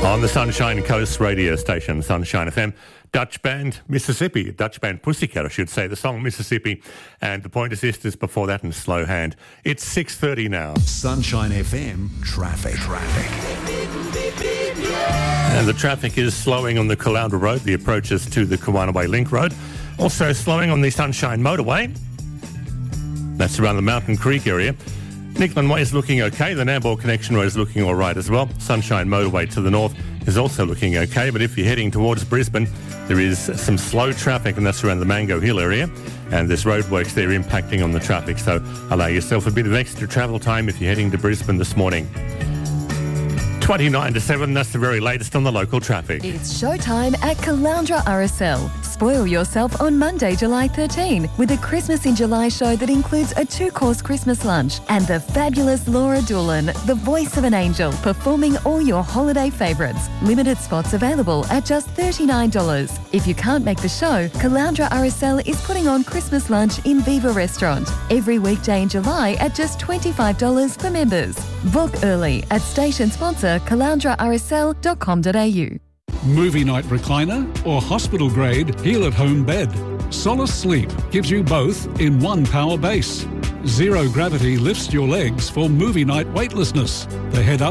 On the Sunshine Coast radio station, Sunshine FM, Dutch band Mississippi, Dutch band Pussycat, I should say, the song Mississippi, and the Pointer Sisters before that in Slow Hand. It's 6:30 now. Sunshine FM, traffic. And the traffic is slowing on the Caloundra Road, the approaches to the Kawanaway Link Road. Also slowing on the Sunshine Motorway. That's around the Mountain Creek area. Nicklin Way is looking okay. The Nambour Connection Road is looking all right as well. Sunshine Motorway to the north is also looking okay, but if you're heading towards Brisbane, there is some slow traffic, and that's around the Mango Hill area, and there's roadworks there impacting on the traffic, so allow yourself a bit of extra travel time if you're heading to Brisbane this morning. 29 to 7, that's the very latest on the local traffic. It's showtime at Caloundra RSL. Spoil yourself on Monday, July 13, with a Christmas in July show that includes a 2-course Christmas lunch and the fabulous Laura Doolan, the voice of an angel, performing all your holiday favourites. Limited spots available at just $39. If you can't make the show, Caloundra RSL is putting on Christmas lunch in Viva Restaurant every weekday in July at just $25 for members. Book early at station sponsor caloundrarsl.com.au. Movie night recliner or hospital grade Heal at Home bed. Solace Sleep gives you both in one power base. Zero gravity lifts your legs for movie night weightlessness. The head up